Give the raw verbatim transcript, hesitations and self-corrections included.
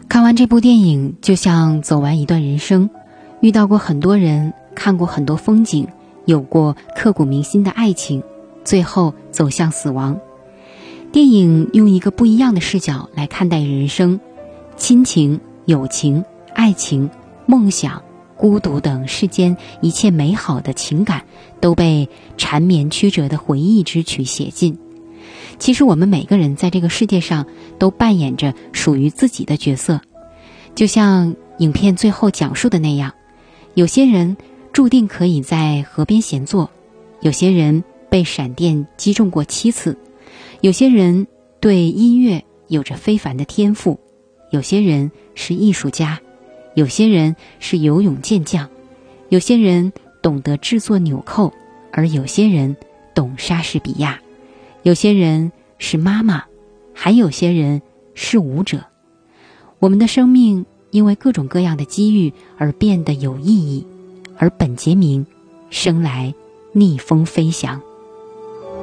看完这部电影，就像走完一段人生，遇到过很多人，看过很多风景，有过刻骨铭心的爱情，最后走向死亡。电影用一个不一样的视角来看待人生，亲情、友情、爱情、梦想、孤独等世间一切美好的情感都被缠绵曲折的回忆之曲写尽。其实我们每个人在这个世界上都扮演着属于自己的角色，就像影片最后讲述的那样，有些人注定可以在河边闲坐，有些人被闪电击中过七次，有些人对音乐有着非凡的天赋，有些人是艺术家，有些人是游泳健将，有些人懂得制作纽扣，而有些人懂莎士比亚，有些人是妈妈，还有些人是舞者。我们的生命因为各种各样的机遇而变得有意义，而本杰明生来逆风飞翔。